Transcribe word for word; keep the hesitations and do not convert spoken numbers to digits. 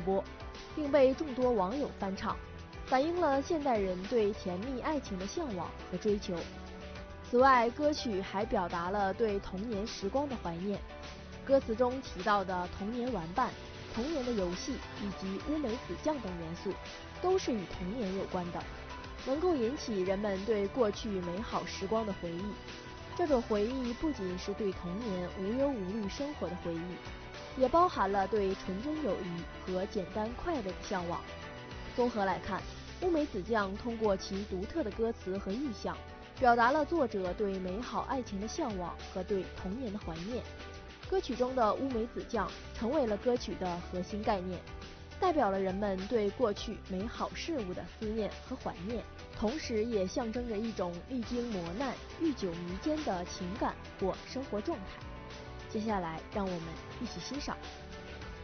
播，并被众多网友翻唱，反映了现代人对甜蜜爱情的向往和追求。此外，歌曲还表达了对童年时光的怀念。歌词中提到的童年玩伴、童年的游戏以及乌梅子酱等元素，都是与童年有关的，能够引起人们对过去美好时光的回忆。这种回忆不仅是对童年无忧无虑生活的回忆，也包含了对纯真友谊和简单快乐的向往。综合来看，乌梅子酱通过其独特的歌词和意象，表达了作者对美好爱情的向往和对童年的怀念。歌曲中的乌梅子酱成为了歌曲的核心概念，代表了人们对过去美好事物的思念和怀念，同时也象征着一种历经磨难、历久弥坚的情感或生活状态。接下来，让我们一起欣赏。